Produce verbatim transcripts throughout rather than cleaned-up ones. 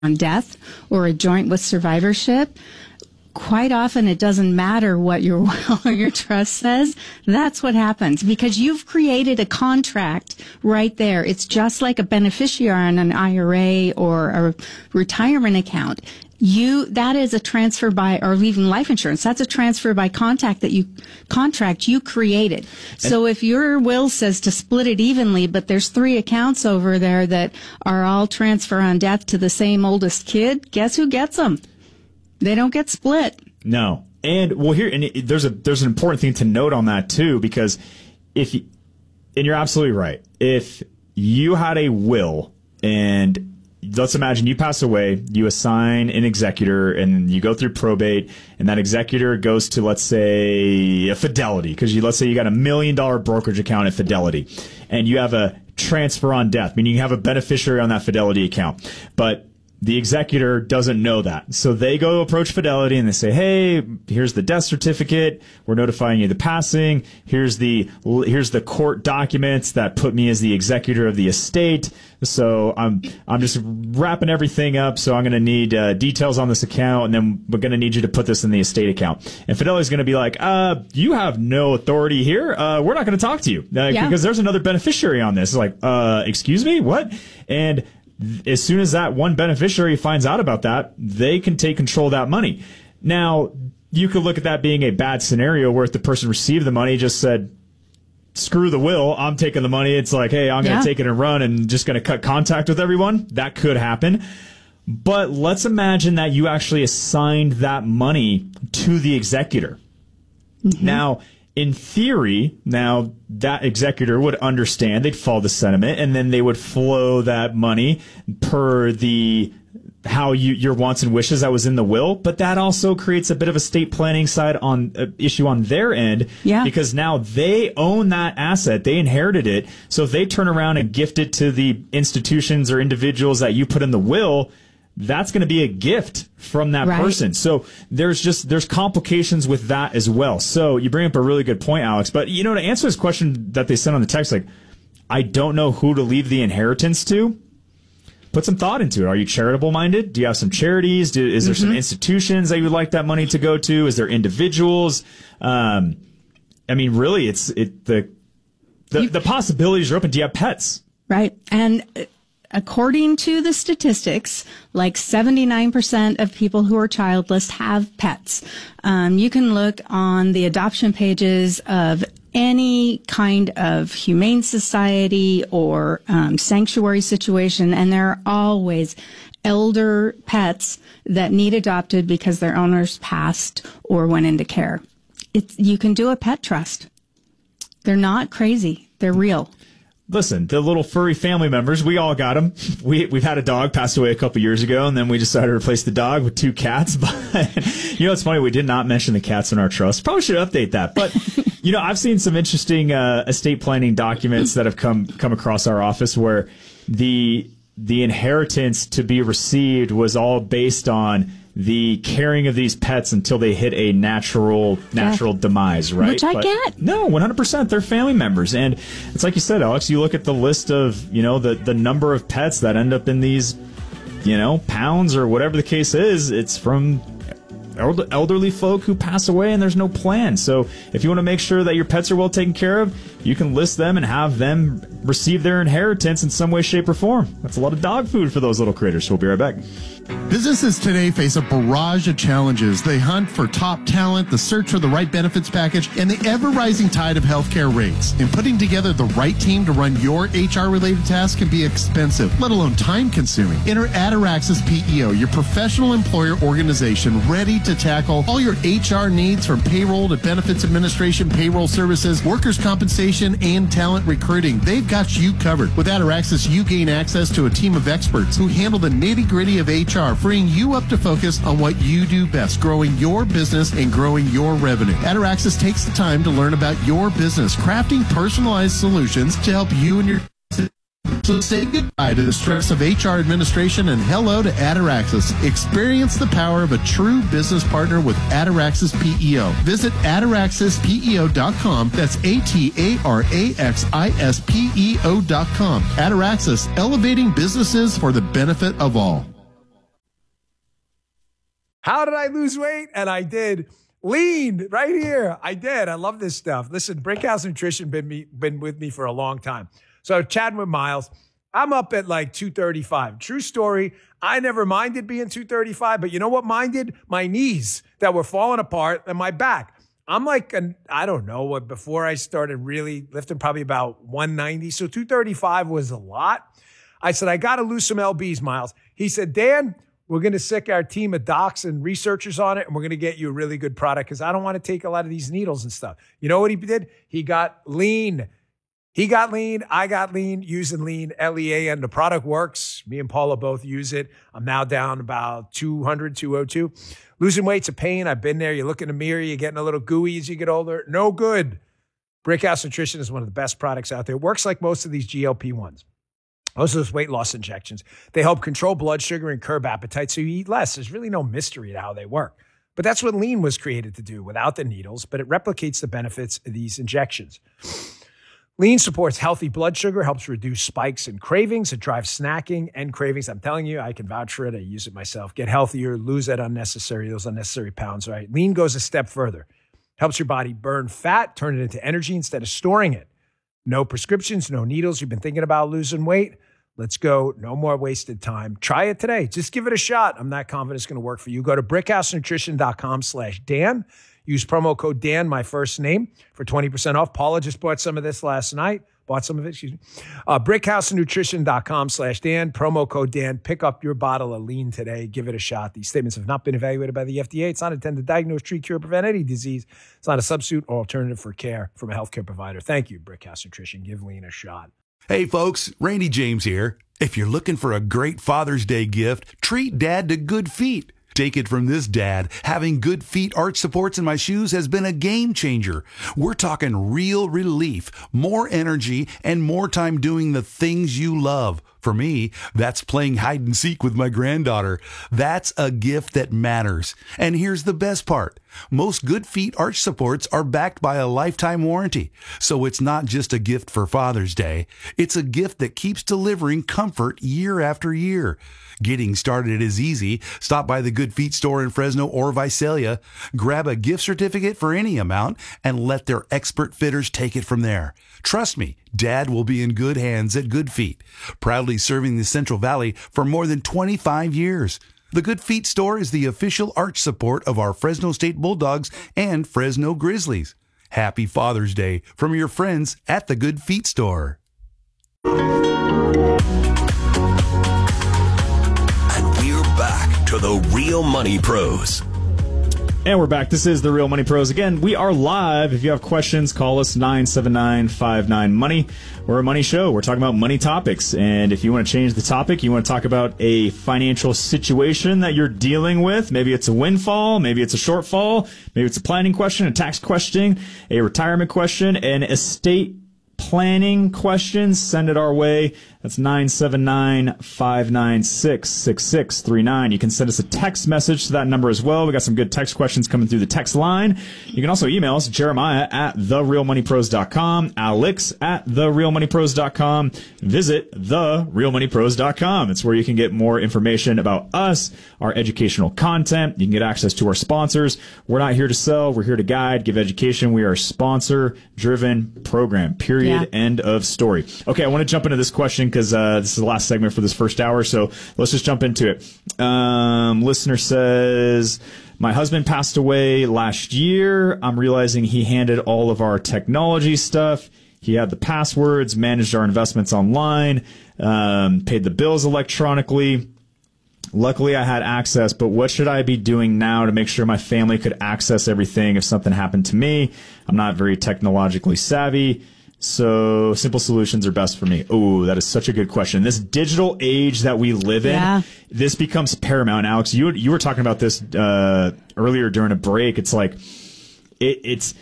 on death or a joint with survivorship, quite often it doesn't matter what your will or your trust says. That's what happens because you've created a contract right there. It's just like a beneficiary on an I R A or a retirement account. You, that is a transfer by, or even life insurance, that's a transfer by contact that you, contract you created. So if your will says to split it evenly, but there's three accounts over there that are all transfer on death to the same oldest kid, guess who gets them? They don't get split. No. And well, here, and it, there's a, there's an important thing to note on that too, because if you, and you're absolutely right. If you had a will and let's imagine you pass away, you assign an executor, and you go through probate, and that executor goes to, let's say, a Fidelity, because you, let's say you got a million dollar brokerage account at Fidelity, and you have a transfer on death, meaning you have a beneficiary on that Fidelity account, but the executor doesn't know that. So they go approach Fidelity and they say, hey, here's the death certificate. We're notifying you of the passing. Here's the, here's the court documents that put me as the executor of the estate. So I'm, I'm just wrapping everything up. So I'm going to need uh, details on this account, and then we're going to need you to put this in the estate account. And Fidelity's going to be like, uh, you have no authority here. Uh, we're not going to talk to you uh, yeah. because there's another beneficiary on this. It's like, uh, excuse me, what? And as soon as that one beneficiary finds out about that, they can take control of that money. Now, you could look at that being a bad scenario where if the person received the money just said, screw the will, I'm taking the money. It's like, hey, I'm going to yeah. take it and run and just going to cut contact with everyone. That could happen. But let's imagine that you actually assigned that money to the executor. Mm-hmm. Now, in theory, now that executor would understand, they'd follow the sentiment, and then they would flow that money per the how you, your wants and wishes that was in the will. But that also creates a bit of a estate planning side on uh, issue on their end, yeah. because now they own that asset, they inherited it. So if they turn around and gift it to the institutions or individuals that you put in the will, that's going to be a gift from that right. person. So there's just, there's complications with that as well. So you bring up a really good point, Alex. But, you know, to answer this question that they sent on the text, like, I don't know who to leave the inheritance to. Put some thought into it. Are you charitable minded? Do you have some charities? Do, is there mm-hmm. some institutions that you would like that money to go to? Is there individuals? Um, I mean, really, it's, it, the, the, you, the possibilities are open. Do you have pets? Right. And, uh, according to the statistics, like seventy-nine percent of people who are childless have pets. Um, you can look on the adoption pages of any kind of humane society or um, sanctuary situation, and there are always elder pets that need adopted because their owners passed or went into care. It's, you can do a pet trust. They're not crazy. They're real. Listen, the little furry family members, we all got them. We, we've had a dog pass away a couple years ago, and then we decided to replace the dog with two cats. But, you know, it's funny, we did not mention the cats in our trust. Probably should update that. But, you know, I've seen some interesting uh, estate planning documents that have come come across our office where the the inheritance to be received was all based on the caring of these pets until they hit a natural natural yeah. demise, right? Which I but get. No, one hundred percent. They're family members. And it's like you said, Alex, you look at the list of, you know, the, the number of pets that end up in these, you know, pounds or whatever the case is, it's from elderly folk who pass away and there's no plan. So if you want to make sure that your pets are well taken care of, you can list them and have them receive their inheritance in some way, shape, or form. That's a lot of dog food for those little critters. So we'll be right back. Businesses today face a barrage of challenges. They hunt for top talent, the search for the right benefits package, and the ever-rising tide of healthcare rates. And putting together the right team to run your H R-related tasks can be expensive, let alone time-consuming. Enter Ataraxis P E O, your professional employer organization ready to tackle all your H R needs from payroll to benefits administration, payroll services, workers' compensation, and talent recruiting. They've got you covered. With Ataraxis, you gain access to a team of experts who handle the nitty-gritty of H R, freeing you up to focus on what you do best, growing your business and growing your revenue. Ataraxis takes the time to learn about your business, crafting personalized solutions to help you and your So say goodbye to the stress of H R administration and hello to Ataraxis. Experience the power of a true business partner with Ataraxis P E O. Visit ataraxis P E O dot com. That's A T A R A X I S P E O dot com. Ataraxis, elevating businesses for the benefit of all. How did I lose weight? And I did. Lean right here. I did. I love this stuff. Listen, Brickhouse Nutrition been me been with me for a long time. So chatting with Miles, I'm up at like two thirty-five. True story. I never minded being two thirty-five, but you know what minded? My knees that were falling apart and my back. I'm like, an, I don't know what, before I started really lifting, probably about one ninety. So two thirty-five was a lot. I said, I got to lose some L Bs, Miles. He said, Dan, we're going to sick our team of docs and researchers on it, and we're going to get you a really good product because I don't want to take a lot of these needles and stuff. You know what he did? He got lean. He got lean. I got lean using lean, L E A, and the product works. Me and Paula both use it. I'm now down about two hundred, two oh two. Losing weight's a pain. I've been there. You look in the mirror, you're getting a little gooey as you get older. No good. Brickhouse Nutrition is one of the best products out there. It works like most of these G L P ones. Most of those weight loss injections, they help control blood sugar and curb appetite so you eat less. There's really no mystery to how they work. But that's what lean was created to do without the needles, but it replicates the benefits of these injections. Lean supports healthy blood sugar, helps reduce spikes and cravings. It drives snacking and cravings. I'm telling you, I can vouch for it. I use it myself. Get healthier, lose that unnecessary, those unnecessary pounds, right? Lean goes a step further. Helps your body burn fat, turn it into energy instead of storing it. No prescriptions, no needles. You've been thinking about losing weight? Let's go. No more wasted time. Try it today. Just give it a shot. I'm not confident it's going to work for you. Go to brickhousenutrition.com slash Dan. Use promo code Dan, my first name, for twenty percent off. Paula just bought some of this last night. Bought some of it, excuse me. Uh, brickhousenutrition.com slash Dan. Promo code Dan. Pick up your bottle of lean today. Give it a shot. These statements have not been evaluated by the F D A. It's not intended to diagnose, treat, cure, prevent any disease. It's not a substitute or alternative for care from a healthcare provider. Thank you, Brickhouse Nutrition. Give lean a shot. Hey folks, Randy James here. If you're looking for a great Father's Day gift, treat Dad to Good Feet. Take it from this dad, having Good Feet arch supports in my shoes has been a game changer. We're talking real relief, more energy, and more time doing the things you love. For me, that's playing hide and seek with my granddaughter. That's a gift that matters. And here's the best part. Most Good Feet arch supports are backed by a lifetime warranty. So it's not just a gift for Father's Day. It's a gift that keeps delivering comfort year after year. Getting started is easy. Stop by the Good Feet store in Fresno or Visalia. Grab a gift certificate for any amount and let their expert fitters take it from there. Trust me, Dad will be in good hands at Good Feet, proudly serving the Central Valley for more than twenty-five years. The Good Feet store is the official arch support of our Fresno State Bulldogs and Fresno Grizzlies. Happy Father's Day from your friends at the Good Feet store. Back to the Real Money Pros. And we're back. This is the Real Money Pros. Again, we are live. If you have questions, call us nine seven nine, five nine, money. We're a money show. We're talking about money topics. And if you want to change the topic, you want to talk about a financial situation that you're dealing with. Maybe it's a windfall. Maybe it's a shortfall. Maybe it's a planning question, a tax question, a retirement question, an estate planning question. Send it our way. That's nine seven nine, five nine six, six six three nine. You can send us a text message to that number as well. We got some good text questions coming through the text line. You can also email us, Jeremiah at the real money pros dot com, Alex at the real money pros dot com. Visit the real money pros dot com. It's where you can get more information about us, our educational content. You can get access to our sponsors. We're not here to sell. We're here to guide, give education. We are a sponsor-driven program, period, Yeah. End of story. Okay, I want to jump into this question because uh, this is the last segment for this first hour, so let's just jump into it. Um, listener says, my husband passed away last year. I'm realizing he handled all of our technology stuff. He had the passwords, managed our investments online, um, paid the bills electronically. Luckily, I had access, but what should I be doing now to make sure my family could access everything if something happened to me? I'm not very technologically savvy. So simple solutions are best for me. Oh, that is such a good question. This digital age that we live in, Yeah. this becomes paramount. Alex, you you were talking about this uh, earlier during a break. It's like it, it's.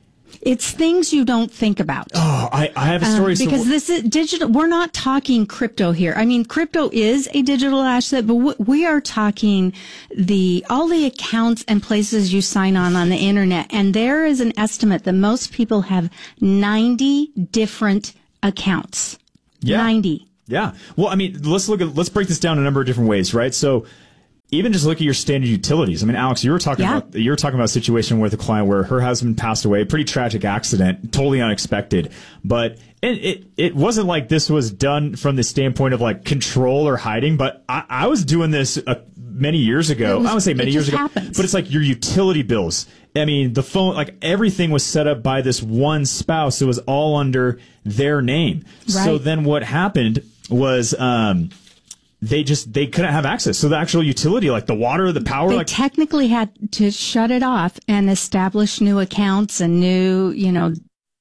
It's things you don't think about. Oh, I, I have a story. Um, because so, this is digital. We're not talking crypto here. I mean, crypto is a digital asset, but w- we are talking the all the accounts and places you sign on on the internet. And there is an estimate that most people have ninety different accounts. Yeah. ninety. Yeah. Well, I mean, let's look at let's break this down a number of different ways, right? So even just look at your standard utilities. I mean, Alex, you were talking Yeah. about you were talking about a situation with a client where her husband passed away, pretty tragic accident, totally unexpected. But it it, it wasn't like this was done from the standpoint of like control or hiding. But I, I was doing this uh, many years ago. was- I would say many it years just ago. happens. But it's like your utility bills. I mean, the phone, like everything was set up by this one spouse. It was all under their name. So Right. then what happened was. Um, They just they couldn't have access. So the actual utility, like the water, the power, They like technically had to shut it off and establish new accounts and new, you know,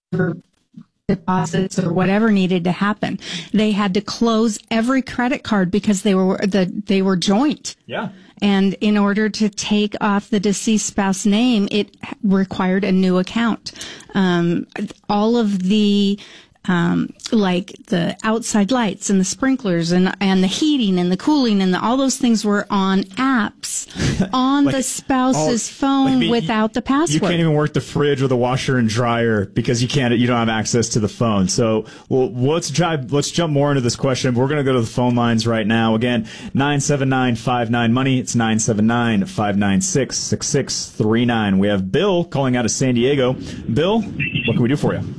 deposits or whatever needed to happen. They had to close every credit card because they were the they were joint. yeah. And in order to take off the deceased spouse name, it required a new account. Um, all of the um, like the outside lights and the sprinklers and and the heating and the cooling and the, all those things were on apps on Like, the spouse's all- phone like, me- without the password. You can't even work the fridge or the washer and dryer because you can't. You don't have access to the phone. So, well, let's try. Let's jump more into this question. We're going to go to the phone lines right now. Again, nine seven nine five nine money. It's nine seven nine five nine six six six three nine. We have Bill calling out of San Diego. Bill, what can we do for you?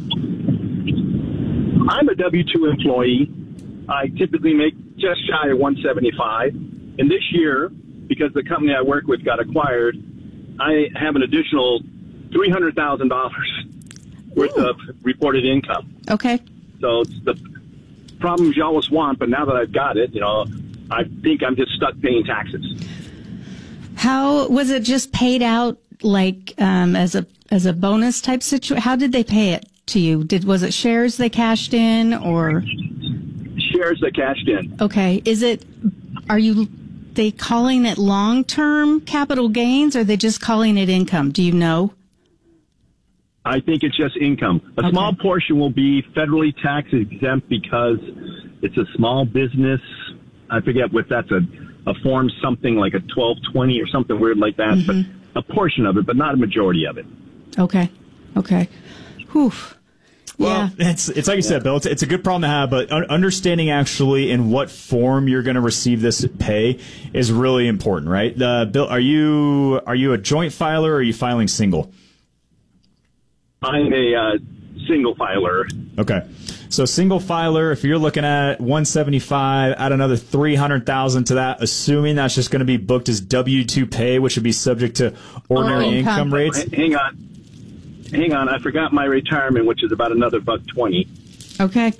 I'm a W two employee. I typically make just shy of one seventy-five. And this year, because the company I work with got acquired, I have an additional three hundred thousand dollars worth Ooh. of reported income. Okay. So it's the problems you always want, but now that I've got it, you know, I think I'm just stuck paying taxes. How was it just paid out like um, as a as a bonus type situation? How did they pay it to you? Did was it shares they cashed in or Shares that cashed in. okay? Is it are you they calling it long term capital gains or are they just calling it income? Do you know? I think it's just income. A Okay. small portion will be federally tax exempt because it's a small business. I forget what that's a, a form something like a twelve twenty or something weird like that, Mm-hmm. but a portion of it, but not a majority of it. Okay. Okay. Whew. Well, yeah. it's it's like you said, Bill. It's, it's a good problem to have, but un- understanding actually in what form you're going to receive this pay is really important, right? Uh, Bill, are you are you a joint filer or are you filing single? I'm a uh, single filer. Okay, so single filer. If you're looking at one seventy-five, add another three hundred thousand to that, assuming that's just going to be booked as W two pay, which would be subject to ordinary Oh, income. income rates. H- Hang on. Hang on. I forgot my retirement, which is about another buck twenty. Okay.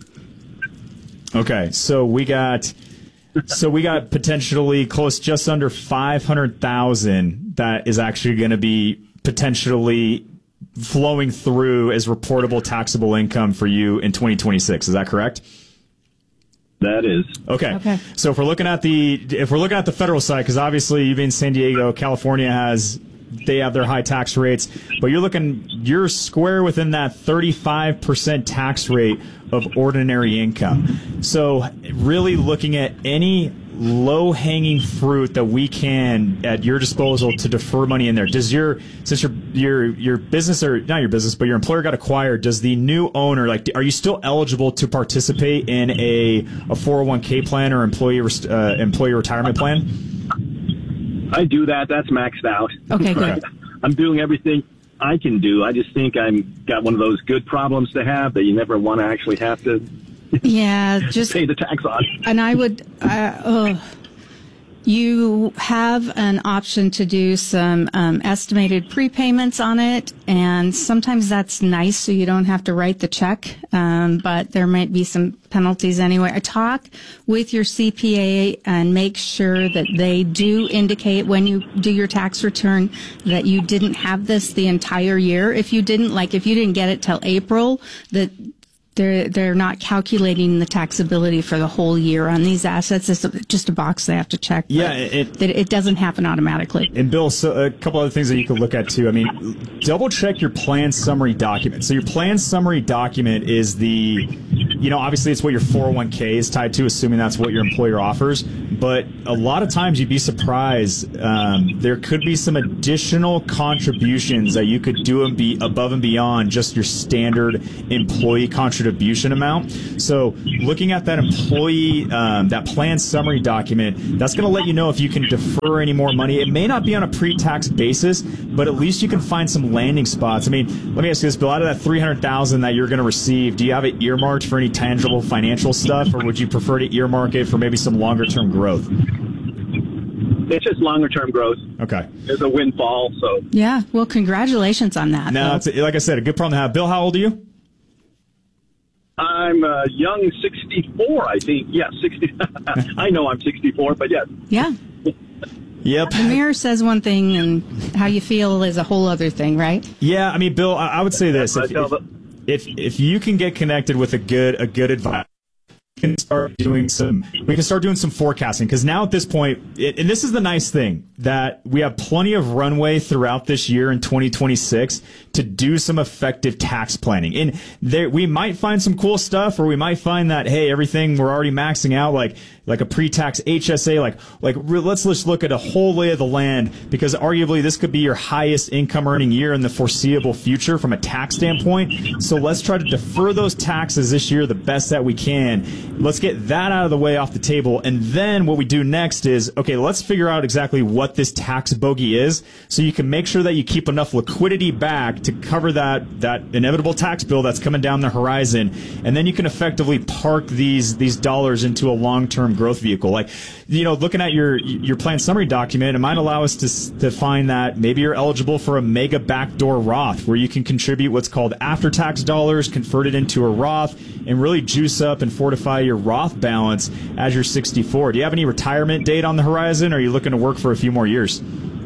Okay, so we got so we got potentially close just under five hundred thousand that is actually going to be potentially flowing through as reportable taxable income for you in twenty twenty-six. Is that correct? That is. Okay. Okay. So if we're looking at the if we're looking at the federal side, because obviously you being San Diego, California has they have their high tax rates, but you're looking you're square within that thirty-five percent tax rate of ordinary income. So really looking at any low hanging fruit that we can at your disposal to defer money in there. Does your since your your your business or not your business, but your employer got acquired, does the new owner like are you still eligible to participate in a a four oh one k plan or employee rest- uh, employee retirement plan? I do that. That's maxed out. Okay, good. I'm doing everything I can do. I just think I'm got one of those good problems to have that you never want to actually have to Yeah, just pay the tax on. and I would, uh, oh, you have an option to do some um, estimated prepayments on it, and sometimes that's nice so you don't have to write the check, um, but there might be some penalties anyway. Talk with your C P A and make sure that they do indicate when you do your tax return that you didn't have this the entire year. If you didn't, like if you didn't get it till April, that They're they're not calculating the taxability for the whole year on these assets. It's just a box they have to check. but Yeah, it- that it doesn't happen automatically. And Bill, so a couple other things that you could look at too. I mean, double check your plan summary document. So your plan summary document is the you know, obviously it's what your four oh one k is tied to, assuming that's what your employer offers. But a lot of times you'd be surprised. Um, there could be some additional contributions that you could do and be above and beyond just your standard employee contribution amount. So looking at that employee, um, that plan summary document, that's going to let you know if you can defer any more money. It may not be on a pre-tax basis, but at least you can find some landing spots. I mean, let me ask you this, Bill, out of that three hundred thousand dollars that you're going to receive, do you have it earmarked for any tangible financial stuff, or would you prefer to earmark it for maybe some longer-term growth? It's just longer-term growth. Okay. It's a windfall, so. Yeah, well, congratulations on that. No, it's, like I said, a good problem to have. Bill, how old are you? I'm a young sixty-four, I think. Yeah, sixty. I know I'm sixty-four, but yes. Yeah. Yep. The mirror says one thing, and how you feel is a whole other thing, right? Yeah, I mean, Bill, I, I would say this: if, if, if if you can get connected with a good a good advisor, we can start doing some we can start doing some forecasting, because now at this point, it, and this is the nice thing, that we have plenty of runway throughout this year in twenty twenty-six to do some effective tax planning. And there, we might find some cool stuff, or we might find that, hey, everything we're already maxing out, like like a pre-tax H S A, like like let's let's look at a whole lay of the land, because arguably this could be your highest income earning year in the foreseeable future from a tax standpoint. So let's try to defer those taxes this year the best that we can. Let's get that out of the way off the table, and then what we do next is, okay, let's figure out exactly what this tax bogey is, so you can make sure that you keep enough liquidity back to cover that that inevitable tax bill that's coming down the horizon, and then you can effectively park these these dollars into a long-term growth vehicle. Like, you know, looking at your your plan summary document, it might allow us to to find that maybe you're eligible for a mega backdoor Roth, where you can contribute what's called after-tax dollars, convert it into a Roth, and really juice up and fortify your Roth balance as you're sixty-four. Do you have any retirement date on the horizon, or are you looking to work for a few more years?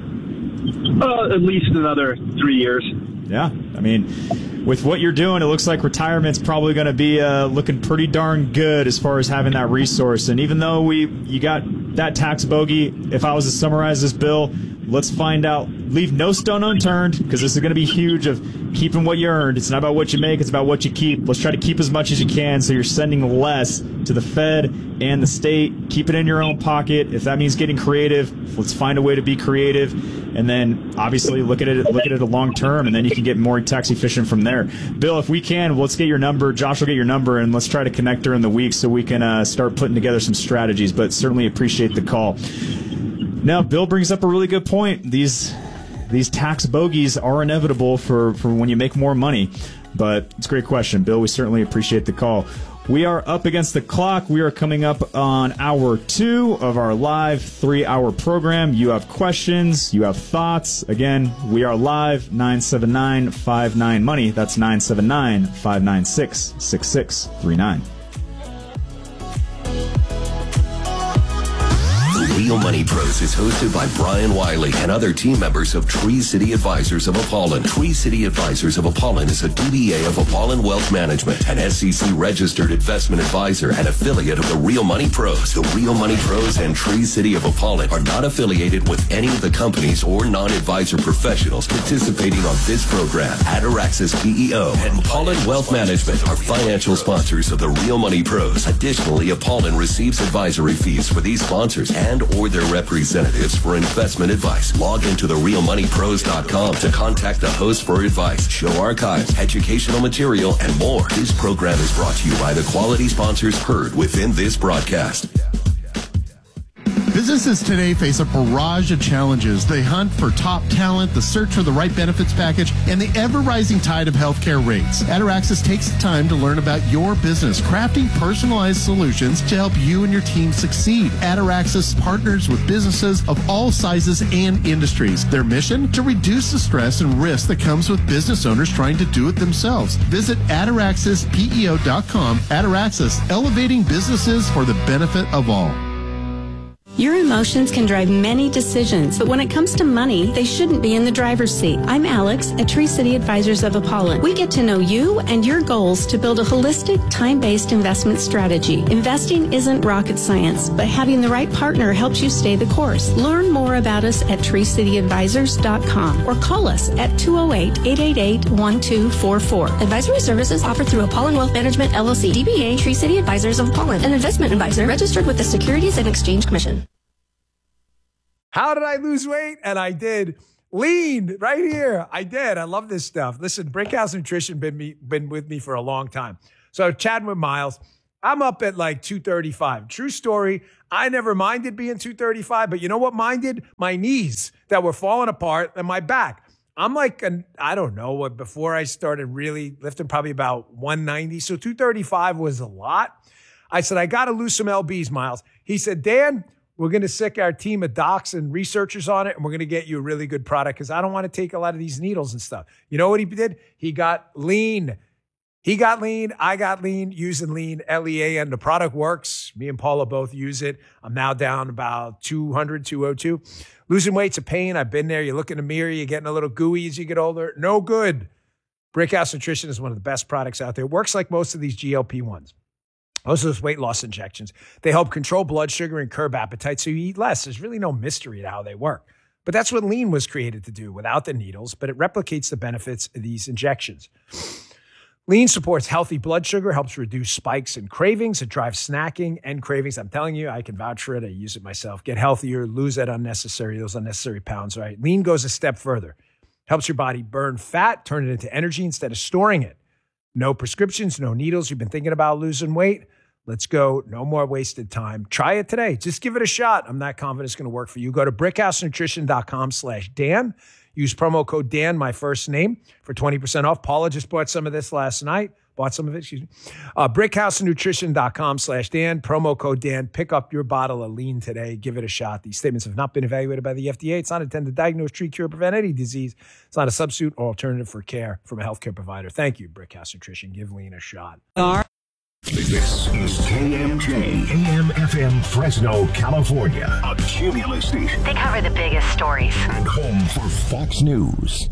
Uh, at least another three years. Yeah, I mean, with what you're doing, it looks like retirement's probably going to be uh, looking pretty darn good as far as having that resource. And even though we you got that tax bogey, if I was to summarize this, Bill, let's find out. Leave no stone unturned, because this is going to be huge, of keeping what you earned. It's not about what you make, it's about what you keep. Let's try to keep as much as you can, so you're sending less to the Fed and the state. Keep it in your own pocket. If that means getting creative, let's find a way to be creative. And then obviously look at it look at it a long term, and then you can get more tax efficient from there. Bill, if we can, let's get your number. Josh will get your number, and let's try to connect during the week so we can uh, start putting together some strategies. But certainly appreciate the call. Now, Bill brings up a really good point. These these tax bogeys are inevitable for, for when you make more money. But it's a great question, Bill. We certainly appreciate the call. We are up against the clock. We are coming up on hour two of our live three-hour program. You have questions. You have thoughts. Again, we are live, nine seven nine, five nine, money. That's nine seven nine, five nine six, six six three nine. Real Money Pros is hosted by Brian Wiley and other team members of Tree City Advisors of Apollon. Tree City Advisors of Apollon is a D B A of Apollon Wealth Management, an S E C-registered investment advisor and affiliate of the Real Money Pros. The Real Money Pros and Tree City of Apollon are not affiliated with any of the companies or non-advisor professionals participating on this program. Ataraxis P E O and Apollon Wealth Management are financial sponsors of the Real Money Pros. Additionally, Apollon receives advisory fees for these sponsors and or their representatives for investment advice. Log into the real money pros dot com to contact the host for advice, show archives, educational material, and more. This program is brought to you by the quality sponsors heard within this broadcast. Businesses today face a barrage of challenges. They hunt for top talent, the search for the right benefits package, and the ever-rising tide of healthcare rates. Ataraxis takes the time to learn about your business, crafting personalized solutions to help you and your team succeed. Ataraxis partners with businesses of all sizes and industries. Their mission? To reduce the stress and risk that comes with business owners trying to do it themselves. Visit ataraxis P E O dot com. Ataraxis, elevating businesses for the benefit of all. Your emotions can drive many decisions, but when it comes to money, they shouldn't be in the driver's seat. I'm Alex at Tree City Advisors of Apollon. We get to know you and your goals to build a holistic, time-based investment strategy. Investing isn't rocket science, but having the right partner helps you stay the course. Learn more about us at tree city advisors dot com or call us at two oh eight, eight eight eight, one two four four. Advisory services offered through Apollon Wealth Management, L L C, D B A Tree City Advisors of Apollon, an investment advisor registered with the Securities and Exchange Commission. How did I lose weight? And I did. Lean right here. I did. I love this stuff. Listen, Brickhouse Nutrition been me, been with me for a long time. So chatting with Miles, I'm up at like two thirty-five. True story. I never minded being two thirty-five, but you know what minded? My knees that were falling apart and my back. I'm like, an, I don't know what, before I started really lifting, probably about one ninety. So two thirty-five was a lot. I said, I got to lose some L Bs, Miles. He said, Dan, we're going to sick our team of docs and researchers on it, and we're going to get you a really good product because I don't want to take a lot of these needles and stuff. You know what he did? He got lean. He got lean. I got lean using lean, L E A N. The product works. Me and Paula both use it. I'm now down about two hundred, two oh two. Losing weight's a pain. I've been there. You look in the mirror, you're getting a little gooey as you get older. No good. Brickhouse Nutrition is one of the best products out there. It works like most of these G L P ones. Most of those weight loss injections, they help control blood sugar and curb appetite so you eat less. There's really no mystery to how they work. But that's what lean was created to do without the needles, but it replicates the benefits of these injections. Lean supports healthy blood sugar, helps reduce spikes and cravings. It drives snacking and cravings. I'm telling you, I can vouch for it. I use it myself. Get healthier, lose that unnecessary, those unnecessary pounds, right? Lean goes a step further. Helps your body burn fat, turn it into energy instead of storing it. No prescriptions, no needles. You've been thinking about losing weight? Let's go. No more wasted time. Try it today. Just give it a shot. I'm not confident it's going to work for you. Go to brickhousenutrition.com slash Dan. Use promo code Dan, my first name, for twenty percent off. Paula just bought some of this last night. Bought some of it, excuse me. Uh, brickhousenutrition.com slash Dan. Promo code Dan. Pick up your bottle of lean today. Give it a shot. These statements have not been evaluated by the F D A. It's not intended to diagnose, treat, cure, prevent any disease. It's not a substitute or alternative for care from a healthcare provider. Thank you, Brickhouse Nutrition. Give lean a shot. This is K M J, A M F M Fresno, California, a Cumulus station. They cover the biggest stories. And home for Fox News.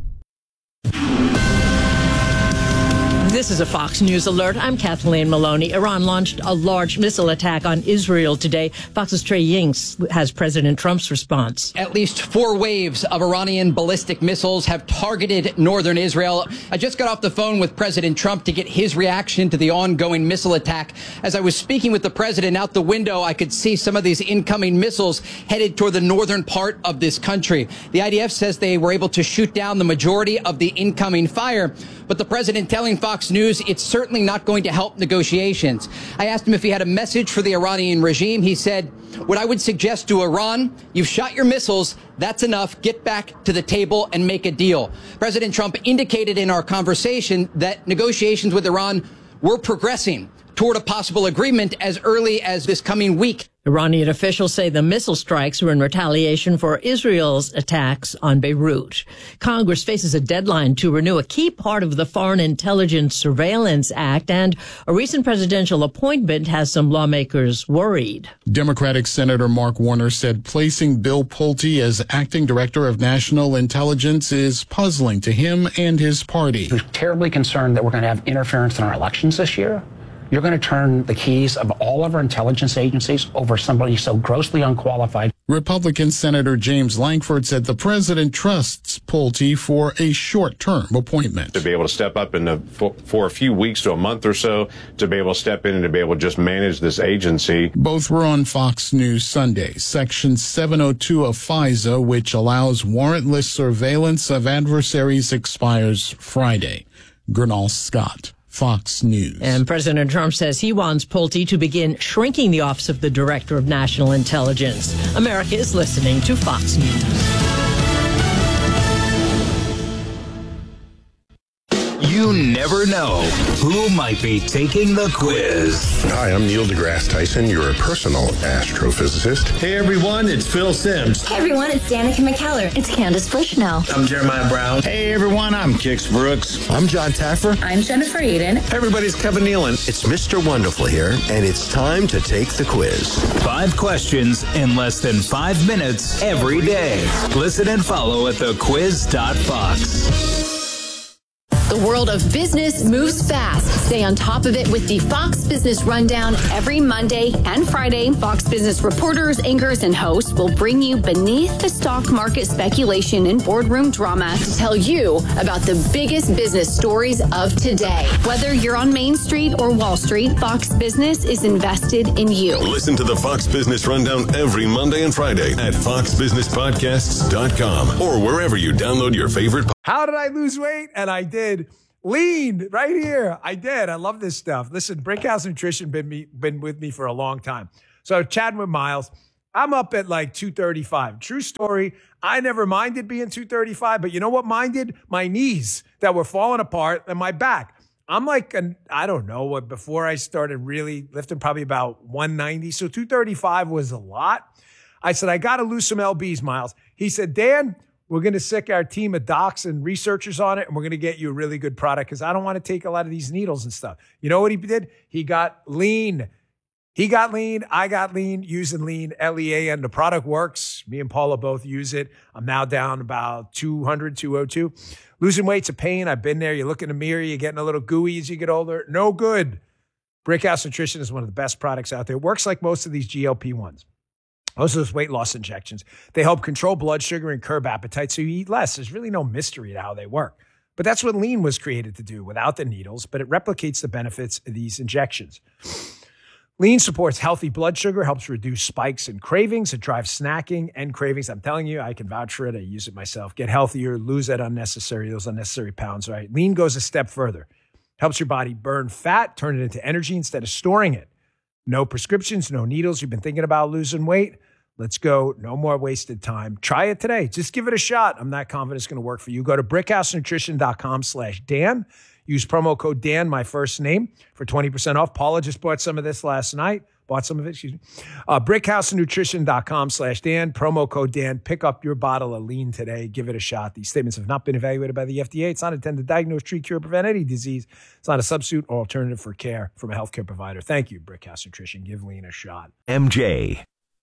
This is a Fox News alert. I'm Kathleen Maloney. Iran launched a large missile attack on Israel today. Fox's Trey Yingst has President Trump's response. At least four waves of Iranian ballistic missiles have targeted northern Israel. I just got off the phone with President Trump to get his reaction to the ongoing missile attack. As I was speaking with the president out the window, I could see some of these incoming missiles headed toward the northern part of this country. The I D F says they were able to shoot down the majority of the incoming fire, but the president telling Fox News it's certainly not going to help negotiations. I asked him if he had a message for the Iranian regime. He said, what I would suggest to Iran, you've shot your missiles. That's enough. Get back to the table and make a deal. President Trump indicated in our conversation that negotiations with Iran were progressing toward a possible agreement as early as this coming week. Iranian officials say the missile strikes were in retaliation for Israel's attacks on Beirut. Congress faces a deadline to renew a key part of the Foreign Intelligence Surveillance Act, and a recent presidential appointment has some lawmakers worried. Democratic Senator Mark Warner said placing Bill Pulte as acting director of national intelligence is puzzling to him and his party. He's terribly concerned that we're going to have interference in our elections this year. You're going to turn the keys of all of our intelligence agencies over somebody so grossly unqualified. Republican Senator James Lankford said the president trusts Pulte for a short-term appointment. To be able to step up in the, for, for a few weeks to a month or so, to be able to step in and to be able to just manage this agency. Both were on Fox News Sunday. Section seven oh two of FISA, which allows warrantless surveillance of adversaries, expires Friday. Gernal Scott, Fox News. And President Trump says he wants Pulte to begin shrinking the office of the Director of National Intelligence. America is listening to Fox News. You never know who might be taking the quiz. Hi, I'm Neil deGrasse Tyson, your personal astrophysicist. Hey everyone, it's Phil Sims. Hey everyone, it's Danica McKellar. It's Candace Bushnell. I'm Jeremiah Brown. Hey everyone, I'm Kix Brooks. I'm John Taffer. I'm Jennifer Eden. Hey everybody, it's Kevin Nealon. It's Mister Wonderful here, and it's time to take the quiz. Five questions in less than five minutes every day. Listen and follow at the quiz dot fox. The world of business moves fast. Stay on top of it with the Fox Business Rundown every Monday and Friday. Fox Business reporters, anchors, and hosts will bring you beneath the stock market speculation and boardroom drama to tell you about the biggest business stories of today. Whether you're on Main Street or Wall Street, Fox Business is invested in you. Listen to the Fox Business Rundown every Monday and Friday at fox business podcasts dot com or wherever you download your favorite podcasts. How did I lose weight? And I did. Lean right here. I did. I love this stuff. Listen, Brickhouse Nutrition been me been with me for a long time. So chatting with Miles, I'm up at like two thirty-five. True story. I never minded being two thirty-five, but you know what minded? My knees that were falling apart and my back. I'm like, an, I don't know what, before I started really lifting, probably about one ninety. So two thirty-five was a lot. I said, I got to lose some L Bs, Miles. He said, Dan, we're going to sick our team of docs and researchers on it, and we're going to get you a really good product because I don't want to take a lot of these needles and stuff. You know what he did? He got lean. He got lean. I got lean using lean, L E A N. The product works. Me and Paula both use it. I'm now down about two hundred, two oh two. Losing weight's a pain. I've been there. You look in the mirror, you're getting a little gooey as you get older. No good. Brickhouse Nutrition is one of the best products out there. It works like most of these G L P ones. Most of those weight loss injections, they help control blood sugar and curb appetite so you eat less. There's really no mystery to how they work. But that's what lean was created to do without the needles, but it replicates the benefits of these injections. Lean supports healthy blood sugar, helps reduce spikes and cravings. It drives snacking and cravings. I'm telling you, I can vouch for it. I use it myself. Get healthier, lose that unnecessary, those unnecessary pounds, right? Lean goes a step further. Helps your body burn fat, turn it into energy instead of storing it. No prescriptions, no needles. You've been thinking about losing weight? Let's go. No more wasted time. Try it today. Just give it a shot. I'm not confident it's going to work for you. Go to brickhousenutrition.com slash Dan. Use promo code Dan, my first name, for twenty percent off. Paula just bought some of this last night. Bought some of it, excuse me. Uh, brickhousenutrition.com slash Dan. Promo code Dan. Pick up your bottle of lean today. Give it a shot. These statements have not been evaluated by the F D A. It's not intended to diagnose, treat, cure, prevent any disease. It's not a substitute or alternative for care from a healthcare provider. Thank you, Brickhouse Nutrition. Give lean a shot. M J.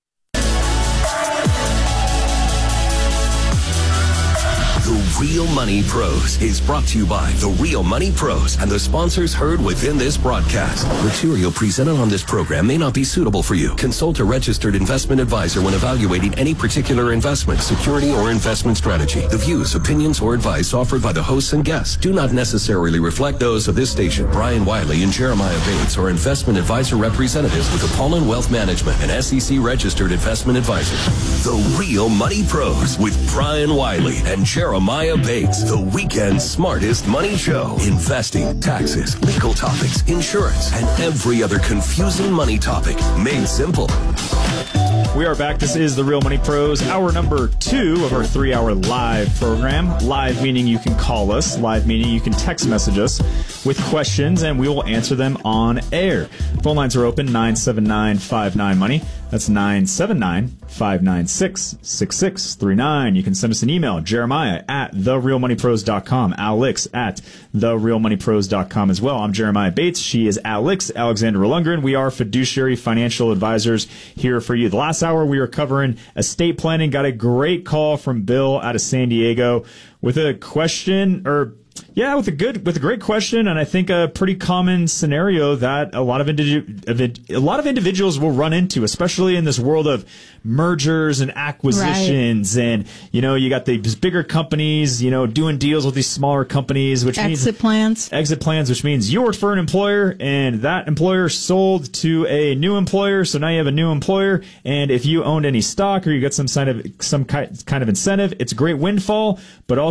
The Real Money Pros is brought to you by The Real Money Pros and the sponsors heard within this broadcast. Material presented on this program may not be suitable for you. Consult a registered investment advisor when evaluating any particular investment, security, or investment strategy. The views, opinions, or advice offered by the hosts and guests do not necessarily reflect those of this station. Brian Wiley and Jeremiah Bates are investment advisor representatives with Apollon Wealth Management, an S E C registered investment advisor. The Real Money Pros with Brian Wiley and Jeremiah Jeremiah Bates, the weekend's smartest money show. Investing, taxes, legal topics, insurance, and every other confusing money topic made simple. We are back. This is The Real Money Pros, hour number two of our three-hour live program. Live meaning you can call us. Live meaning you can text message us with questions, and we will answer them on air. Phone lines are open, nine seven nine, five nine, money. That's nine seven nine, five nine six, six six three nine. You can send us an email, Jeremiah at the real money pros dot com, Alex at the real money pros dot com as well. I'm Jeremiah Bates. She is Alex, Alexandra Lundgren. We are fiduciary financial advisors here for you. The last hour we were covering estate planning. Got a great call from Bill out of San Diego with a question, or yeah, with a good, with a great question, and I think a pretty common scenario that a lot of individu- a lot of individuals will run into, especially in this world of mergers and acquisitions. Right. And you know, you got these bigger companies, you know, doing deals with these smaller companies, which exit means exit plans. Exit plans, which means you worked for an employer, and that employer sold to a new employer, so now you have a new employer. And if you owned any stock or you got some kind of some kind of incentive, it's a great windfall, but also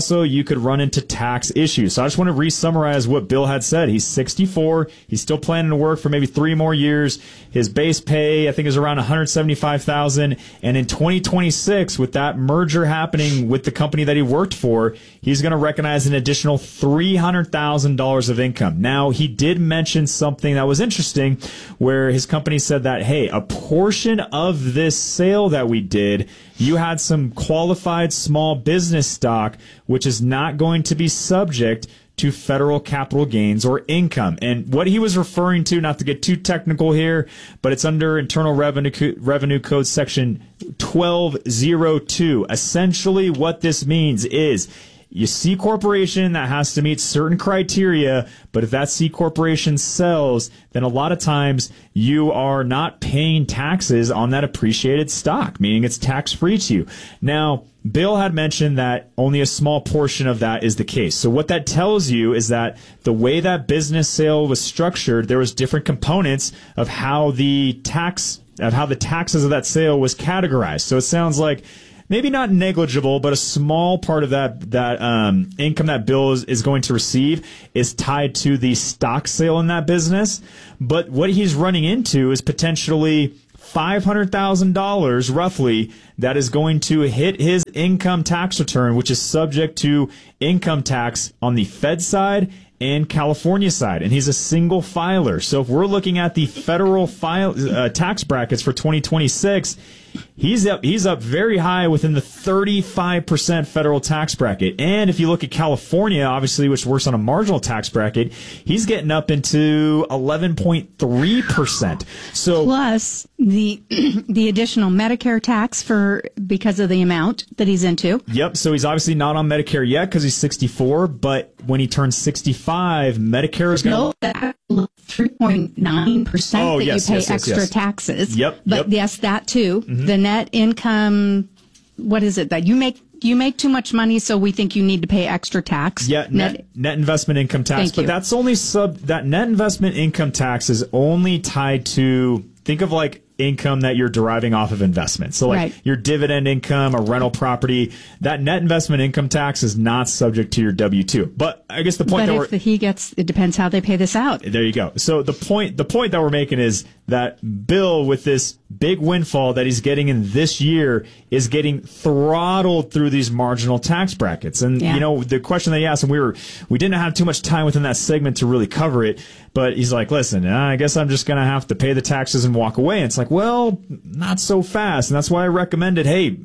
also you could run into tax issues. So I just want to re-summarize what Bill had said. He's sixty-four. He's still planning to work for maybe three more years. His base pay, I think, is around one hundred seventy-five thousand dollars. And in twenty twenty-six, with that merger happening with the company that he worked for, he's going to recognize an additional three hundred thousand dollars of income. Now, he did mention something that was interesting, where his company said that, hey, a portion of this sale that we did, you had some qualified small business stock, which is not going to be subject to federal capital gains or income. And what he was referring to, not to get too technical here, but it's under Internal Revenue Co- Revenue Code Section twelve oh two. Essentially, what this means is you C corporation that has to meet certain criteria, but if that C corporation sells, then a lot of times you are not paying taxes on that appreciated stock, meaning it's tax-free to you. Now, Bill had mentioned that only a small portion of that is the case. So what that tells you is that the way that business sale was structured, there was different components of how the tax of how the taxes of that sale was categorized. So it sounds like maybe not negligible, but a small part of that that um, income that Bill is, is going to receive is tied to the stock sale in that business. But what he's running into is potentially five hundred thousand dollars roughly that is going to hit his income tax return, which is subject to income tax on the Fed side and California side, and he's a single filer. So if we're looking at the federal file uh, tax brackets for twenty twenty-six, he's up he's up very high within the thirty-five percent federal tax bracket. And if you look at California, obviously, which works on a marginal tax bracket, he's getting up into eleven point three percent. So plus the the additional Medicare tax for because of the amount that he's into. Yep. So he's obviously not on Medicare yet because he's sixty-four, but when he turns sixty-five, Medicare is going to no, three point nine percent oh, that yes, you pay yes, yes, extra yes. taxes. Yep. But yep. yes, that too. Mm-hmm. The net income, what is it that you make? You make too much money, so we think you need to pay extra tax. Yeah, net, net, net investment income tax. Thank but you. that's only sub, that net investment income tax is only tied to, think of like income that you're deriving off of investment. So like right. your dividend income, a rental property, that net investment income tax is not subject to your W two. But I guess the point but that if we're, he gets, it depends how they pay this out. there you go. So the point, the point that we're making is that Bill, with this big windfall that he's getting in this year, is getting throttled through these marginal tax brackets. And, yeah. you know, the question that he asked, and we were, we didn't have too much time within that segment to really cover it, but he's like, listen, I guess I'm just going to have to pay the taxes and walk away. And it's like, well, not so fast. And that's why I recommended, hey,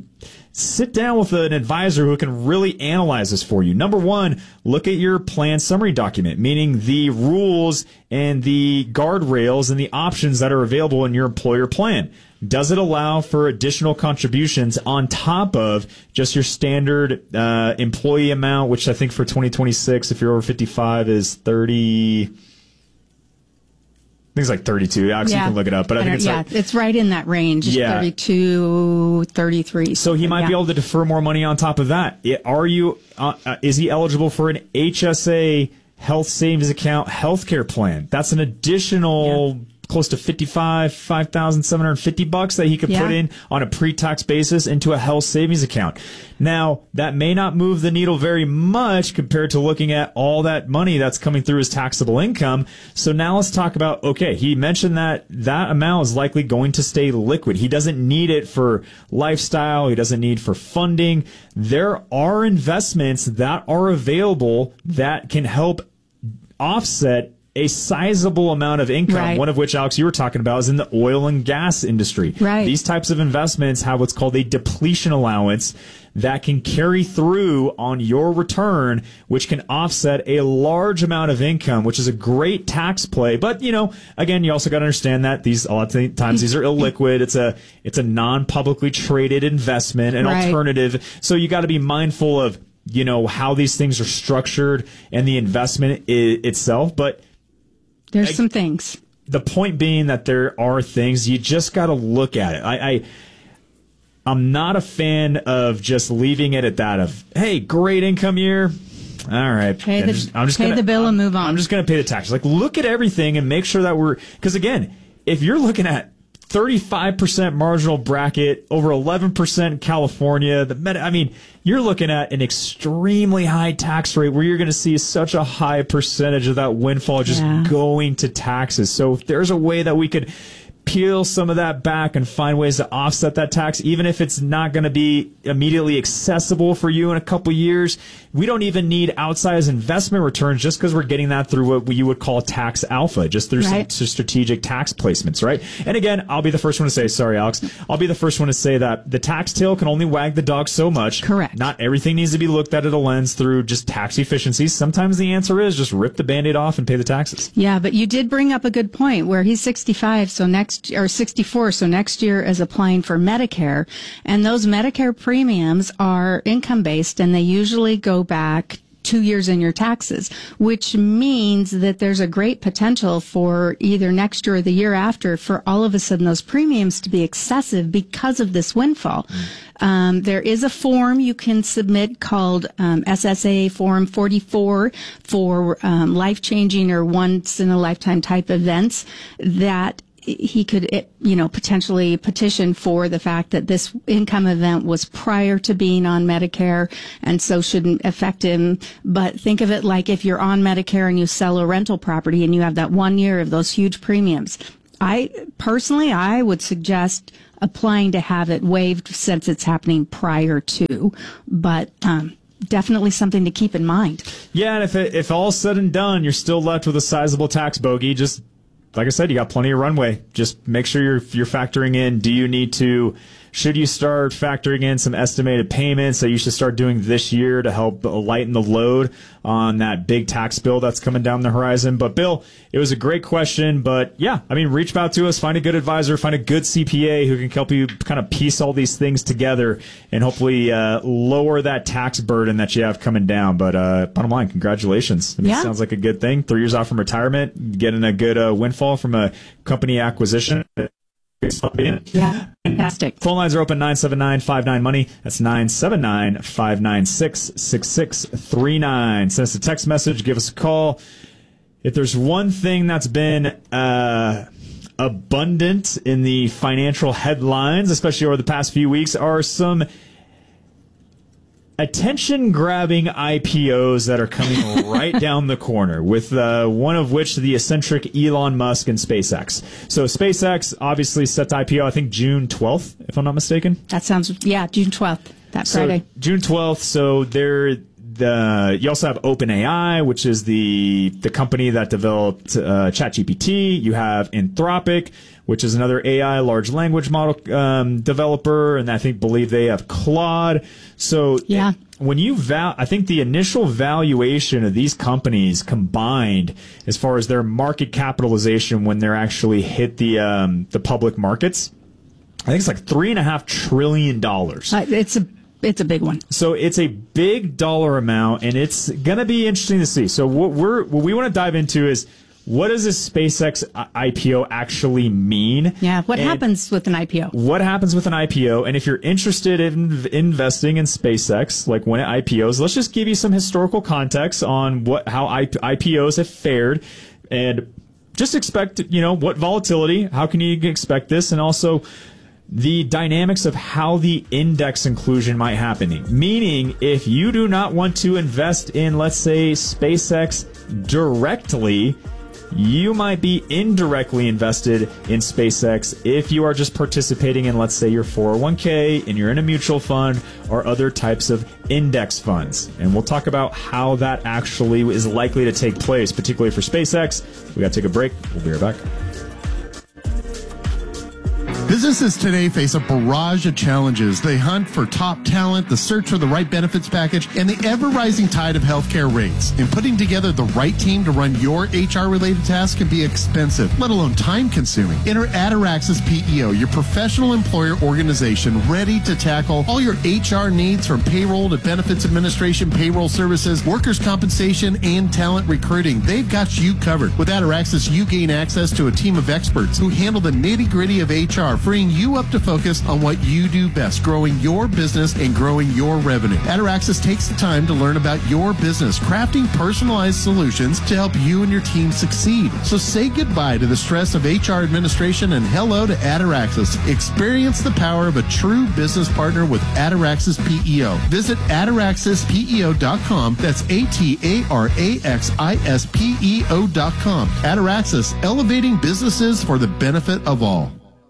sit down with an advisor who can really analyze this for you. Number one, look at your plan summary document, meaning the rules and the guardrails and the options that are available in your employer plan. Does it allow for additional contributions on top of just your standard uh, employee amount, which I think for twenty twenty-six, if you're over fifty-five, is thirty. I think it's like thirty-two. Alex, yeah. you can look it up. But I, I think it's yeah, like, it's right in that range. Yeah. thirty-two, thirty-three. So he might yeah. be able to defer more money on top of that. Are you? Uh, uh, is he eligible for an H S A health savings account healthcare plan? That's an additional. Yeah. Close to fifty-five, five thousand seven hundred fifty bucks that he could yeah. put in on a pre-tax basis into a health savings account. Now, that may not move the needle very much compared to looking at all that money that's coming through his taxable income. So now let's talk about, okay, he mentioned that that amount is likely going to stay liquid. He doesn't need it for lifestyle. He doesn't need for funding. There are investments that are available that can help offset a sizable amount of income, right. one of which, Alex, you were talking about, is in the oil and gas industry. Right. These types of investments have what's called a depletion allowance that can carry through on your return, which can offset a large amount of income, which is a great tax play. But, you know, again, you also got to understand that these, a lot of times these are illiquid. It's a, it's a non-publicly traded investment, an right. alternative. So you got to be mindful of, you know, how these things are structured and the investment I- itself. But There's I, some things. The point being that there are things, you just got to look at it. I, I, I'm not a fan of just leaving it at that of, hey, great income year. All right. Pay the, just, I'm just pay gonna, the bill I'm, and move on. I'm just going to pay the taxes. Like, look at everything and make sure that we're, because again, if you're looking at thirty-five percent marginal bracket, over eleven percent in California. The med- I mean, you're looking at an extremely high tax rate where you're going to see such a high percentage of that windfall just Yeah. going to taxes. So if there's a way that we could peel some of that back and find ways to offset that tax, even if it's not going to be immediately accessible for you in a couple years. We don't even need outsized investment returns just because we're getting that through what you would call tax alpha, just through Right. some strategic tax placements, right? And again, I'll be the first one to say, sorry, Alex, I'll be the first one to say that the tax tail can only wag the dog so much. Correct. Not everything needs to be looked at at a lens through just tax efficiencies. Sometimes the answer is just rip the Band-Aid off and pay the taxes. Yeah, but you did bring up a good point where he's sixty-five, so next, or sixty-four, so next year is applying for Medicare. And those Medicare premiums are income based and they usually go back two years in your taxes, which means that there's a great potential for either next year or the year after for all of a sudden those premiums to be excessive because of this windfall. Um, there is a form you can submit called um, S S A Form forty-four for um, life-changing or once-in-a-lifetime type events that he could, you know, potentially petition for the fact that this income event was prior to being on Medicare and so shouldn't affect him. But think of it like if you're on Medicare and you sell a rental property and you have that one year of those huge premiums. I personally, I would suggest applying to have it waived since it's happening prior to, but, um, definitely something to keep in mind. Yeah, and if it, if all's said and done, you're still left with a sizable tax bogey, just like I said, you got plenty of runway. Just make sure you're you're factoring in. Do you need to? Should you start factoring in some estimated payments that you should start doing this year to help lighten the load on that big tax bill that's coming down the horizon? But Bill, it was a great question. But yeah, I mean, reach out to us, find a good advisor, find a good C P A who can help you kind of piece all these things together and hopefully uh, lower that tax burden that you have coming down. But uh, bottom line, congratulations. I mean, Yeah. it sounds like a good thing. Three years off from retirement, getting a good uh, windfall from a company acquisition. Yeah, fantastic. Phone lines are open, nine seven nine, five nine, money. That's nine seven nine, five nine six, six six three nine. Send us a text message, give us a call. If there's one thing that's been uh, abundant in the financial headlines, especially over the past few weeks, are some attention-grabbing I P Os that are coming right down the corner, with uh, one of which the eccentric Elon Musk and SpaceX. So SpaceX obviously set to I P O, I think, June twelfth, if I'm not mistaken. That sounds, yeah, June twelfth, that So Friday. June twelfth, so they're the, you also have OpenAI, which is the the company that developed uh, ChatGPT. You have Anthropic, which is another A I large language model um, developer, and I think believe they have Claude. So yeah. when you val, I think the initial valuation of these companies combined, as far as their market capitalization when they're actually hit the um, the public markets, I think it's like three and a half trillion dollars. Uh, it's a It's a big one. So it's a big dollar amount, and it's going to be interesting to see. So what we're what we want to dive into is, what does this SpaceX I P O actually mean? Yeah, what And happens with an I P O? What happens with an I P O? And if you're interested in v- investing in SpaceX, like when it I P Os, let's just give you some historical context on what how I P Os have fared, and just expect, you know, what volatility, how can you expect this, and also the dynamics of how the index inclusion might happen. Meaning, if you do not want to invest in, let's say, SpaceX directly, you might be indirectly invested in SpaceX if you are just participating in, let's say, your four oh one k and you're in a mutual fund or other types of index funds. And we'll talk about how that actually is likely to take place, particularly for SpaceX. We got to take a break. We'll be right back. Businesses today face a barrage of challenges. They hunt for top talent, the search for the right benefits package, and the ever-rising tide of healthcare rates. And putting together the right team to run your H R-related tasks can be expensive, let alone time-consuming. Enter Ataraxis P E O, your professional employer organization ready to tackle all your H R needs, from payroll to benefits administration, payroll services, workers' compensation, and talent recruiting. They've got you covered. With Ataraxis, you gain access to a team of experts who handle the nitty-gritty of H R R, freeing you up to focus on what you do best, growing your business and growing your revenue. Ataraxis takes the time to learn about your business, crafting personalized solutions to help you and your team succeed. So say goodbye to the stress of H R administration and hello to Ataraxis. Experience the power of a true business partner with Ataraxis P E O. Visit ataraxis P E O dot com. That's A T A R A X I S P E O dot com. Ataraxis, elevating businesses for the benefit of all.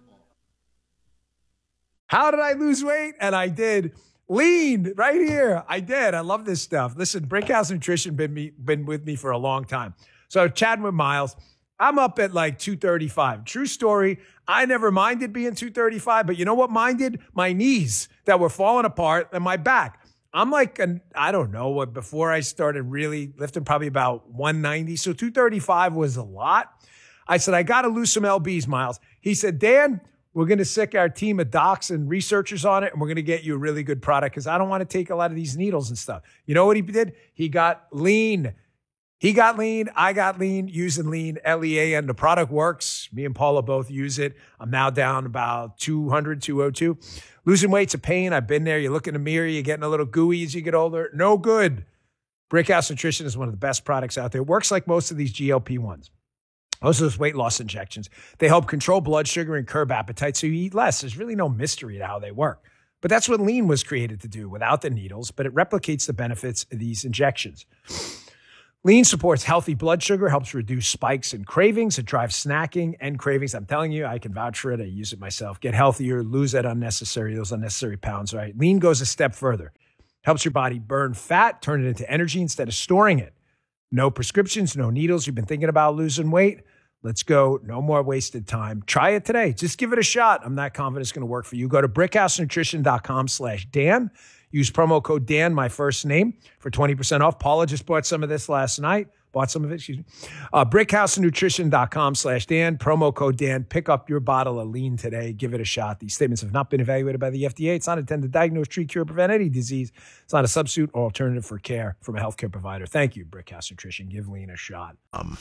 How did I lose weight? And I did. Lean right here. I did. I love this stuff. Listen, Brickhouse Nutrition been me, been with me for a long time. So chatting with Miles, I'm up at like two thirty-five. True story. I never minded being two thirty-five, but you know what minded? My knees that were falling apart and my back. I'm like, an, I don't know what, before I started really lifting, probably about one ninety. So two thirty-five was a lot. I said, I got to lose some L Bs, Miles. He said, Dan, we're going to sick our team of docs and researchers on it, and we're going to get you a really good product because I don't want to take a lot of these needles and stuff. You know what he did? He got lean. He got lean. I got lean using lean, L E A N. The product works. Me and Paula both use it. I'm now down about two hundred, two oh two. Losing weight's a pain. I've been there. You look in the mirror, you're getting a little gooey as you get older. No good. Brickhouse Nutrition is one of the best products out there. It works like most of these G L P ones. Most of those weight loss injections. They help control blood sugar and curb appetite so you eat less. There's really no mystery to how they work. But that's what lean was created to do without the needles, but it replicates the benefits of these injections. Lean supports healthy blood sugar, helps reduce spikes and cravings. It drives snacking and cravings. I'm telling you, I can vouch for it. I use it myself. Get healthier, lose that unnecessary, those unnecessary pounds, right? Lean goes a step further. Helps your body burn fat, turn it into energy instead of storing it. No prescriptions, no needles. You've been thinking about losing weight? Let's go. No more wasted time. Try it today. Just give it a shot. I'm not confident it's going to work for you. Go to brickhousenutrition.com slash Dan. Use promo code Dan, my first name, for twenty percent off. Paula just bought some of this last night. Bought some of it, excuse me. Uh, brickhousenutrition.com slash Dan. Promo code Dan. Pick up your bottle of lean today. Give it a shot. These statements have not been evaluated by the F D A. It's not intended to diagnose, treat, cure, prevent any disease. It's not a substitute or alternative for care from a healthcare provider. Thank you, Brickhouse Nutrition. Give lean a shot. Um.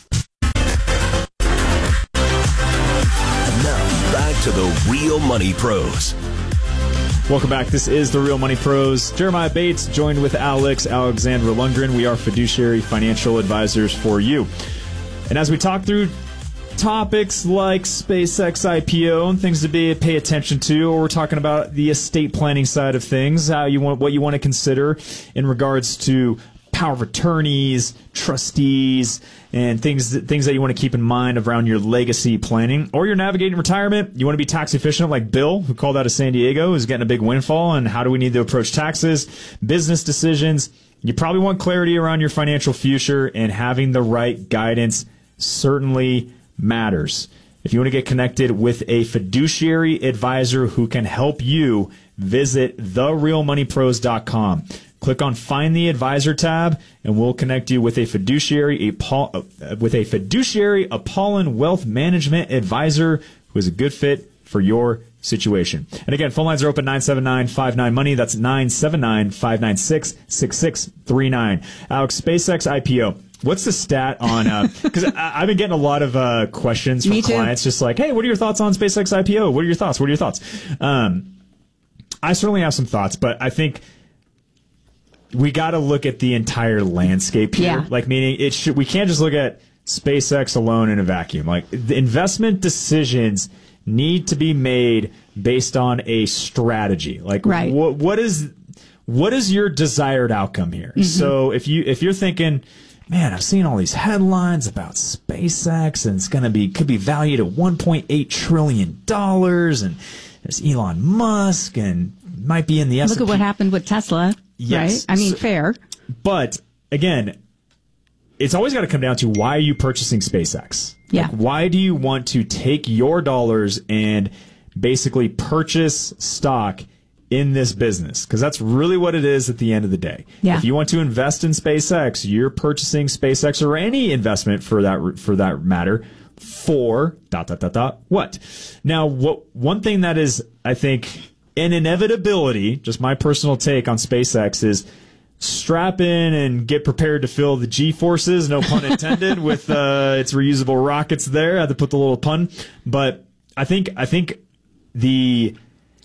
Now, back to the Real Money Pros. Welcome back. This is the Real Money Pros. Jeremiah Bates joined with Alex Alexandra Lundgren. We are fiduciary financial advisors for you. And as we talk through topics like SpaceX I P O and things to be pay attention to, or we're talking about the estate planning side of things, how you want what you want to consider in regards to power of attorneys, trustees, and things that, things that you want to keep in mind around your legacy planning. Or you're navigating retirement. You want to be tax efficient like Bill, who called out of San Diego, who's getting a big windfall, and how do we need to approach taxes, business decisions. You probably want clarity around your financial future, and having the right guidance certainly matters. If you want to get connected with a fiduciary advisor who can help you, visit the real money pros dot com. Click on Find the Advisor tab, and we'll connect you with a fiduciary, a Paul, uh, with a fiduciary Apollon Wealth Management advisor who is a good fit for your situation. And again, phone lines are open nine seven nine, five nine money. That's nine seven nine, five nine six, six six three nine. Alex, SpaceX I P O. What's the stat on, because uh, I've been getting a lot of uh, questions from clients just like, hey, what are your thoughts on SpaceX I P O? What are your thoughts? What are your thoughts? Um, I certainly have some thoughts, but I think we got to look at the entire landscape here. Yeah. Like, meaning it should, we can't just look at SpaceX alone in a vacuum. Like, the investment decisions need to be made based on a strategy. Like, right. what, what is, what is your desired outcome here? Mm-hmm. So if you, if you're thinking, man, I've seen all these headlines about SpaceX and it's going to be, could be valued at one point eight trillion dollars, and there's Elon Musk and might be in the S and P. Look at what happened with Tesla. Yes. Right? I mean, so, fair. But again, it's always got to come down to, why are you purchasing SpaceX? Yeah. Like, why do you want to take your dollars and basically purchase stock in this business? Because that's really what it is at the end of the day. Yeah. If you want to invest in SpaceX, you're purchasing SpaceX, or any investment for that for that matter, for dot dot dot dot what? Now, what one thing that is, I think, an inevitability, just my personal take on SpaceX, is strap in and get prepared to feel the G-forces, no pun intended, with uh, its reusable rockets there. I had to put the little pun. But I think I think the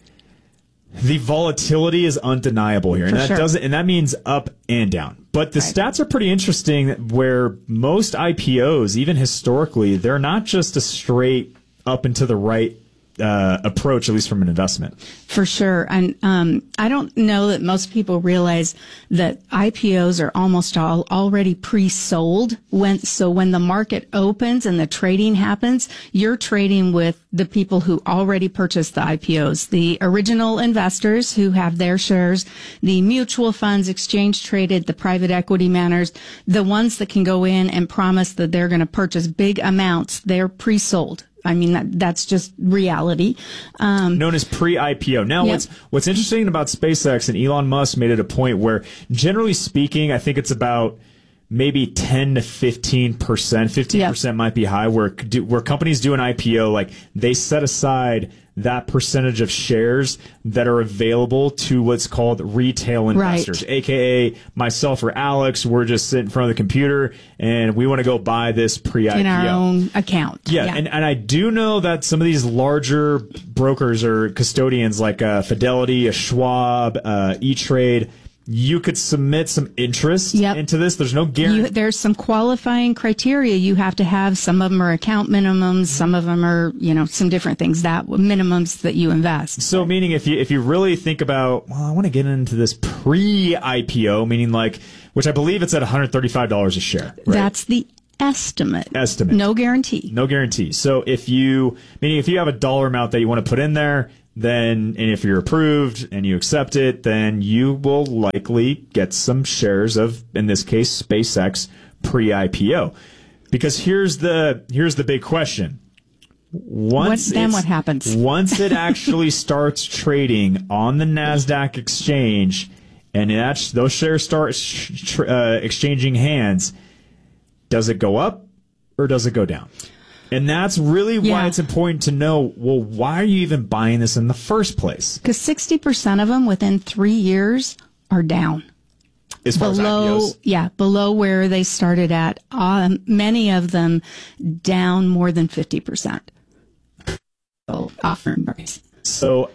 the volatility is undeniable here, and For that sure. doesn't, and that means up and down. But the Right. stats are pretty interesting. Where most I P Os, even historically, they're not just a straight up and to the right uh, approach, at least from an investment. For sure. And um, I don't know that most people realize that I P Os are almost all already pre-sold. When, so when the market opens and the trading happens, you're trading with the people who already purchased the I P Os, the original investors who have their shares, the mutual funds, exchange traded, the private equity managers, the ones that can go in and promise that they're going to purchase big amounts. They're pre-sold. I mean, that, that's just reality. Um, Known as pre-I P O. Now, Yep. what's what's interesting about SpaceX, and Elon Musk made it a point where, generally speaking, I think it's about maybe ten to fifteen percent. fifteen percent might be high, where where companies do an I P O, like they set aside that percentage of shares that are available to what's called retail investors, Right. aka myself or Alex. We're just sitting in front of the computer and we want to go buy this pre-I P O. in our own account. Yeah, And, and I do know that some of these larger brokers or custodians like uh, Fidelity, a Schwab, uh, E-Trade, you could submit some interest Yep. into this. There's no guarantee. You, there's some qualifying criteria you have to have. Some of them are account minimums. Some of them are, you know, some different things that minimums that you invest. So meaning if you if you really think about, well, I want to get into this pre-I P O, meaning like, which I believe it's at one hundred thirty-five dollars a share. Right? That's the estimate. Estimate. No guarantee. No guarantee. So if you, meaning if you have a dollar amount that you want to put in there, then, and if you're approved and you accept it, then you will likely get some shares of, in this case, SpaceX pre-I P O. Because here's the, here's the big question. Once What- then it's- what happens? Once it actually starts trading on the NASDAQ exchange and it act- those shares start sh- tr- uh, exchanging hands, does it go up or does it go down? And that's really why Yeah. it's important to know, well, why are you even buying this in the first place? Because sixty percent of them within three years are down. As far as I P below, Os? yeah, below where they started at. Um, many of them down more than fifty percent. So, offering price. So,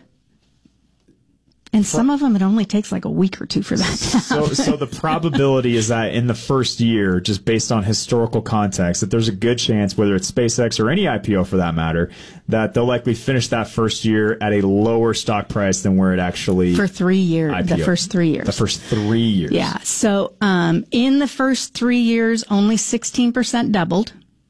And some of them, it only takes like a week or two for that to so, happen. so the probability is that in the first year, just based on historical context, that there's a good chance, whether it's SpaceX or any I P O for that matter, that they'll likely finish that first year at a lower stock price than where it actually For three years, I P O. the first three years. The first three years. Yeah. So um, in the first three years, only sixteen percent doubled.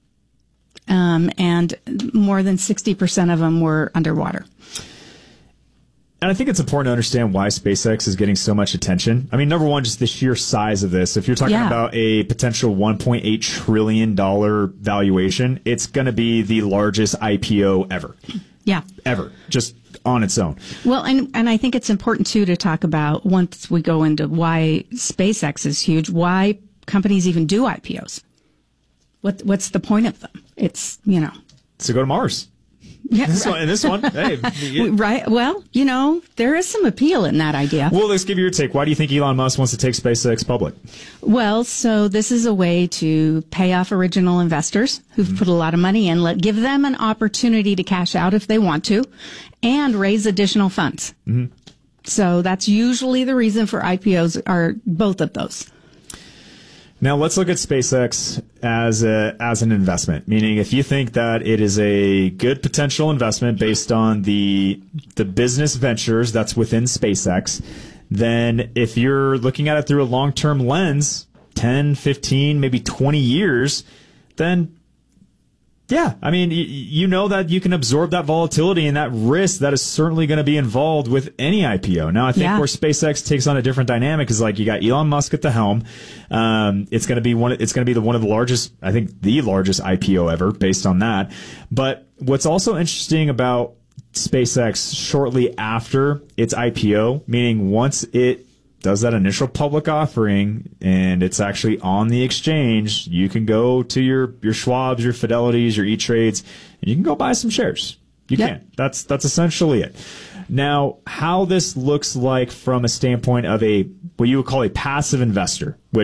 Um, and more than sixty percent of them were underwater. And I think it's important to understand why SpaceX is getting so much attention. I mean, number one, just the sheer size of this. If you're talking Yeah. about a potential one point eight trillion dollars valuation, it's going to be the largest I P O ever. Yeah. Ever. Just on its own. Well, and, and I think it's important, too, to talk about, once we go into why SpaceX is huge, why companies even do I P Os. What What's the point of them? It's, you know. So go to Mars. Yeah, This right. one, and this one, hey. you- Right. Well, you know, there is some appeal in that idea. Well, let's give you your take. Why do you think Elon Musk wants to take SpaceX public? Well, so this is a way to pay off original investors who've Mm-hmm. put a lot of money in, let give them an opportunity to cash out if they want to, and raise additional funds. Mm-hmm. So that's usually the reason for I P Os, are both of those. Now let's look at SpaceX as a, as an investment. Meaning, if you think that it is a good potential investment based on the the business ventures that's within SpaceX, then if you're looking at it through a long term lens, ten, fifteen, maybe twenty years, then yeah, I mean, y- you know that you can absorb that volatility and that risk that is certainly going to be involved with any I P O. Now, I think Yeah. where SpaceX takes on a different dynamic is like you got Elon Musk at the helm. Um, it's going to be one. It's going to be the one of the largest, I think, the largest I P O ever, based on that. But what's also interesting about SpaceX shortly after its I P O, meaning once it does that initial public offering and it's actually on the exchange, you can go to your, your Schwabs, your Fidelities, your E-Trades, and you can go buy some shares. You Yep. can. That's, that's essentially it. Now, how this looks like from a standpoint of a, what you would call a passive investor, which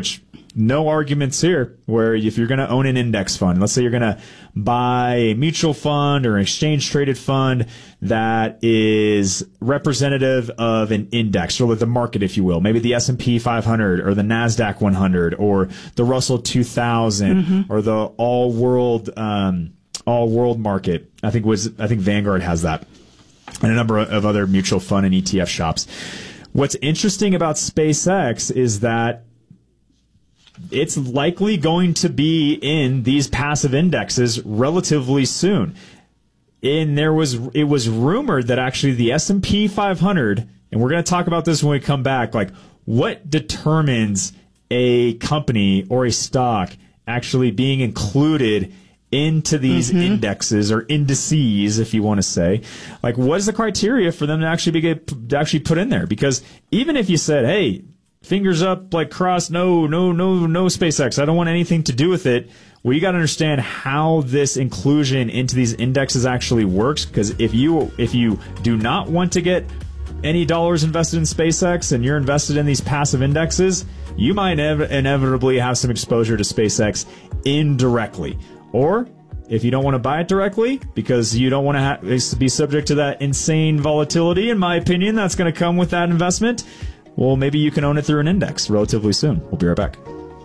no arguments here where if you're going to own an index fund, let's say you're going to buy a mutual fund or an exchange traded fund that is representative of an index or the market, if you will, maybe the S and P five hundred or the NASDAQ one hundred or the Russell two thousand mm-hmm. or the all world, um, all world market. I think was, I think Vanguard has that and a number of other mutual fund and E T F shops. What's interesting about SpaceX is that it's likely going to be in these passive indexes relatively soon. And there was, it was rumored that actually the S and P five hundred, and we're going to talk about this when we come back, like what determines a company or a stock actually being included into these mm-hmm. indexes or indices, if you want to say, like what is the criteria for them to actually be get, to actually put in there? Because even if you said, hey, fingers up, like cross, no, no, no, no SpaceX, I don't want anything to do with it. Well, you got to understand how this inclusion into these indexes actually works. Because if you if you do not want to get any dollars invested in SpaceX and you're invested in these passive indexes, you might inev- inevitably have some exposure to SpaceX indirectly. Or if you don't want to buy it directly because you don't want to ha- be subject to that insane volatility, in my opinion, that's going to come with that investment, well, maybe you can own it through an index relatively soon. We'll be right back.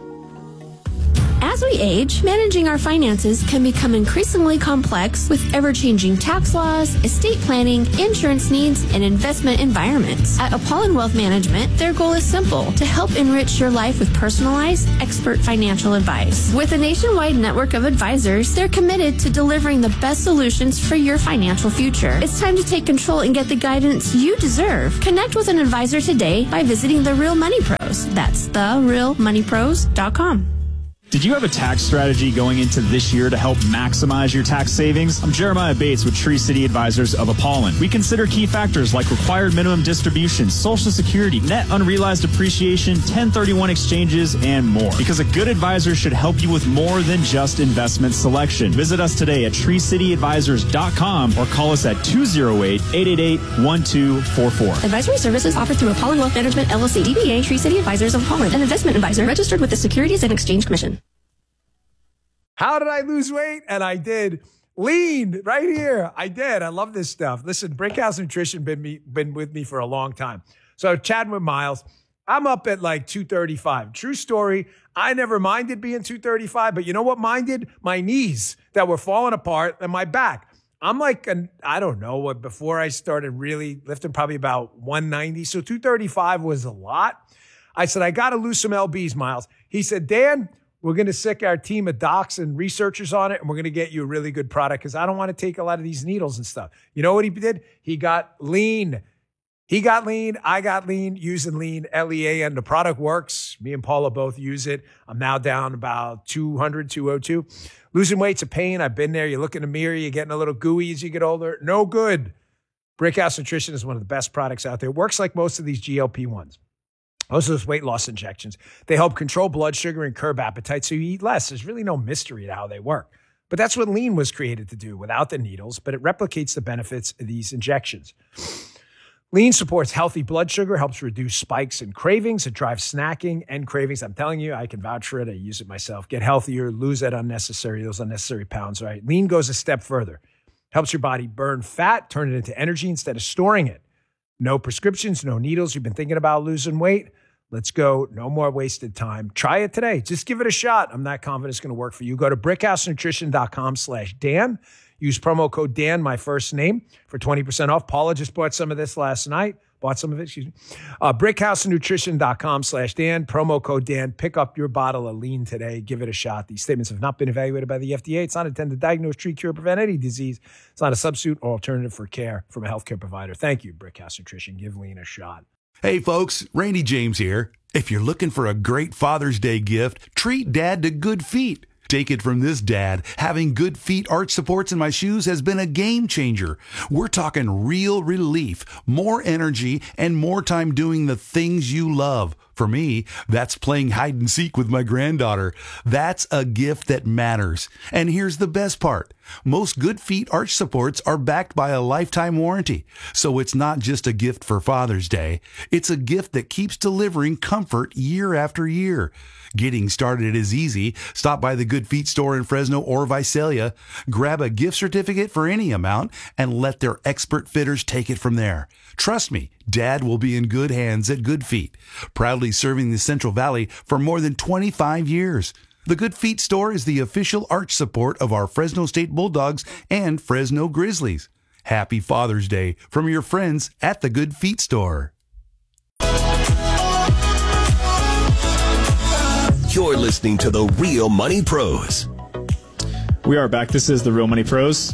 As we age, managing our finances can become increasingly complex with ever-changing tax laws, estate planning, insurance needs, and investment environments. At Apollon Wealth Management, their goal is simple: to help enrich your life with personalized, expert financial advice. With a nationwide network of advisors, they're committed to delivering the best solutions for your financial future. It's time to take control and get the guidance you deserve. Connect with an advisor today by visiting The Real Money Pros. That's the real money pros dot com. Did you have a tax strategy going into this year to help maximize your tax savings? I'm Jeremiah Bates with Tree City Advisors of Apollon. We consider key factors like required minimum distributions, Social Security, net unrealized appreciation, ten thirty-one exchanges, and more. Because a good advisor should help you with more than just investment selection. Visit us today at tree city advisors dot com or call us at two oh eight, eight eight eight, one two four four. Advisory services offered through Apollon Wealth Management, L L C, D B A, Tree City Advisors of Apollon, an investment advisor registered with the Securities and Exchange Commission. How did I lose weight? And I did. Lean right here. I did. I love this stuff. Listen, Brickhouse Nutrition been me been with me for a long time. So chatting with Miles, I'm up at like two thirty-five. True story. I never minded being two thirty-five, but you know what minded? My knees that were falling apart and my back. I'm like, an, I don't know what, before I started really lifting, probably about one ninety. So two thirty-five was a lot. I said, I got to lose some L Bs, Miles. He said, Dan, we're going to sick our team of docs and researchers on it, and we're going to get you a really good product because I don't want to take a lot of these needles and stuff. You know what he did? He got lean. He got lean. I got lean using lean, L E A N. The product works. Me and Paula both use it. I'm now down about two hundred, two oh two. Losing weight's a pain. I've been there. You look in the mirror, you're getting a little gooey as you get older. No good. Brickhouse Nutrition is one of the best products out there. It works like most of these G L P ones. Most of those weight loss injections. They help control blood sugar and curb appetite so you eat less. There's really no mystery to how they work. But that's what lean was created to do without the needles, but it replicates the benefits of these injections. Lean supports healthy blood sugar, helps reduce spikes and cravings. It drives snacking and cravings. I'm telling you, I can vouch for it. I use it myself. Get healthier, lose that unnecessary, those unnecessary pounds, right? Lean goes a step further. Helps your body burn fat, turn it into energy instead of storing it. No prescriptions, no needles. You've been thinking about losing weight? Let's go. No more wasted time. Try it today. Just give it a shot. I'm not confident it's going to work for you. Go to brickhouse nutrition dot com slash Dan. Use promo code Dan, my first name, for twenty percent off. Paula just bought some of this last night. Bought some of it, excuse me. Uh, brickhouse nutrition dot com slash Dan. Promo code Dan. Pick up your bottle of lean today. Give it a shot. These statements have not been evaluated by the F D A. It's not intended to diagnose, treat, cure, prevent any disease. It's not a substitute or alternative for care from a healthcare provider. Thank you, Brickhouse Nutrition. Give lean a shot. Hey folks, Randy James here. If you're looking for a great Father's Day gift, treat Dad to Good Feet. Take it from this dad, having Good Feet arch supports in my shoes has been a game changer. We're talking real relief, more energy, and more time doing the things you love. For me, that's playing hide and seek with my granddaughter. That's a gift that matters. And here's the best part. Most Good Feet arch supports are backed by a lifetime warranty. So it's not just a gift for Father's Day. It's a gift that keeps delivering comfort year after year. Getting started is easy. Stop by the Good Feet store in Fresno or Visalia. Grab a gift certificate for any amount and let their expert fitters take it from there. Trust me, Dad will be in good hands at Good Feet, proudly serving the Central Valley for more than twenty-five years. The Good Feet store is the official arch support of our Fresno State Bulldogs and Fresno Grizzlies. Happy Father's Day from your friends at the Good Feet store. You're listening to the Real Money Pros. We are back. This is the Real Money Pros.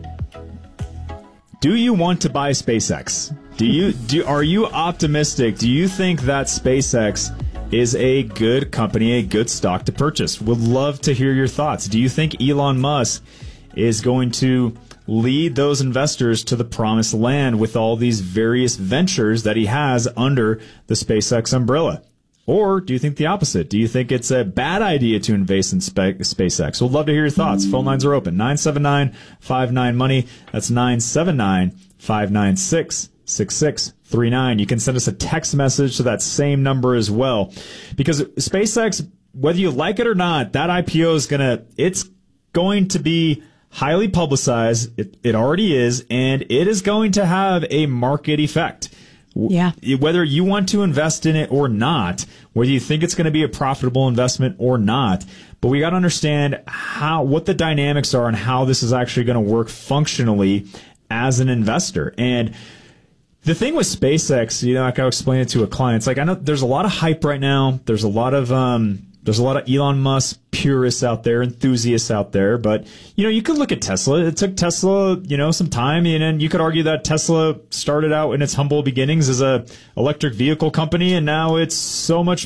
Do you want to buy SpaceX? Do you do? Are you optimistic? Do you think that SpaceX is a good company, a good stock to purchase? Would love to hear your thoughts. Do you think Elon Musk is going to lead those investors to the promised land with all these various ventures that he has under the SpaceX umbrella? Or do you think the opposite? Do you think it's a bad idea to invest in Spe- SpaceX? We'd love to hear your thoughts. Phone lines are open. nine seven nine, five nine, money. That's nine seven nine, five nine six, six six three nine. You can send us a text message to that same number as well. Because SpaceX, whether you like it or not, that I P O is going to, it's going to be highly publicized. It, it already is. And it is going to have a market effect. Yeah. Whether you want to invest in it or not, whether you think it's going to be a profitable investment or not, but we got to understand how, what the dynamics are and how this is actually going to work functionally as an investor. And the thing with SpaceX, you know, like I explained it to a client, it's like, I know there's a lot of hype right now. There's a lot of, um, There's a lot of Elon Musk purists out there, enthusiasts out there, but, you know, you could look at Tesla. It took Tesla, you know, some time, and you could argue that Tesla started out in its humble beginnings as a electric vehicle company, and now it's so much